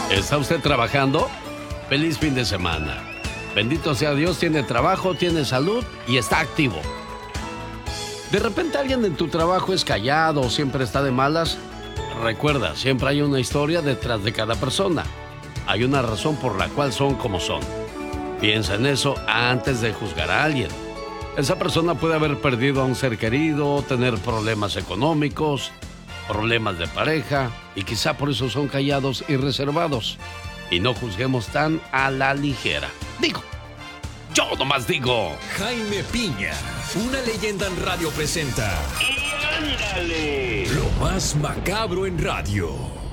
¿Está usted trabajando? Feliz fin de semana. Bendito sea Dios, tiene trabajo, tiene salud y está activo. De repente alguien en tu trabajo es callado o siempre está de malas. Recuerda, siempre hay una historia detrás de cada persona. Hay una razón por la cual son como son. Piensa en eso antes de juzgar a alguien. Esa persona puede haber perdido a un ser querido, tener problemas económicos, problemas de pareja, y quizá por eso son callados y reservados. Y no juzguemos tan a la ligera. Yo nomás digo. Jaime Piña, una leyenda en radio presenta. ¡Y ándale! Lo más macabro en radio.